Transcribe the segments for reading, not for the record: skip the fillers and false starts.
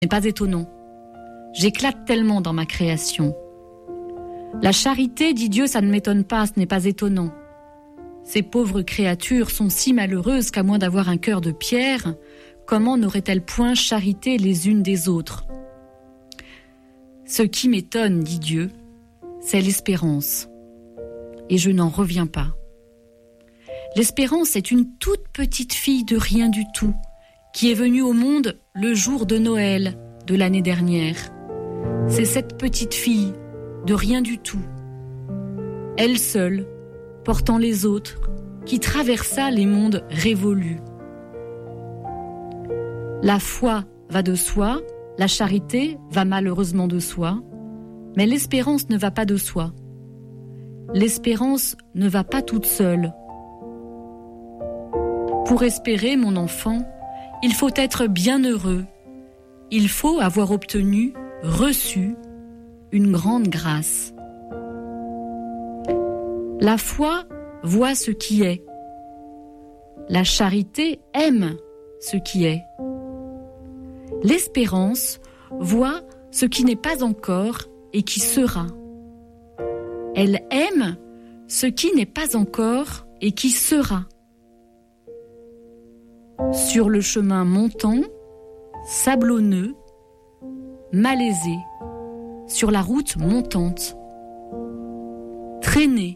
n'est pas étonnant. J'éclate tellement dans ma création. La charité, dit Dieu, ça ne m'étonne pas, ce n'est pas étonnant. Ces pauvres créatures sont si malheureuses qu'à moins d'avoir un cœur de pierre, comment n'auraient-elles point charité les unes des autres ? Ce qui m'étonne, dit Dieu, c'est l'espérance. Et je n'en reviens pas. L'espérance est une toute petite fille de rien du tout, qui est venue au monde le jour de Noël de l'année dernière. C'est cette petite fille de rien du tout, elle seule, portant les autres, qui traversa les mondes révolus. La foi va de soi, la charité va malheureusement de soi, mais l'espérance ne va pas de soi. L'espérance ne va pas toute seule. Pour espérer, mon enfant, il faut être bien heureux. Il faut avoir obtenu, reçu, une grande grâce. La foi voit ce qui est. La charité aime ce qui est. L'espérance voit ce qui n'est pas encore et qui sera. Elle aime ce qui n'est pas encore et qui sera. Sur le chemin montant, sablonneux, malaisé, sur la route montante, traînée,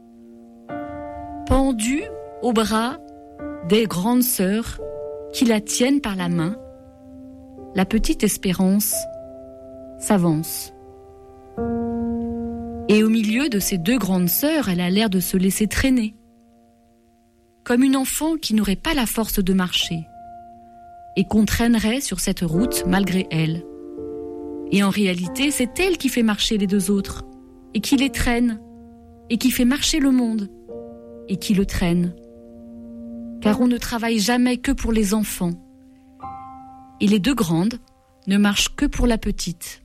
pendue au bras des grandes sœurs qui la tiennent par la main, la petite espérance s'avance. Et au milieu de ces deux grandes sœurs, elle a l'air de se laisser traîner, comme une enfant qui n'aurait pas la force de marcher, et qu'on traînerait sur cette route malgré elle. Et en réalité, c'est elle qui fait marcher les deux autres, et qui les traîne, et qui fait marcher le monde, et qui le traîne. Car on ne travaille jamais que pour les enfants, et les deux grandes ne marchent que pour la petite.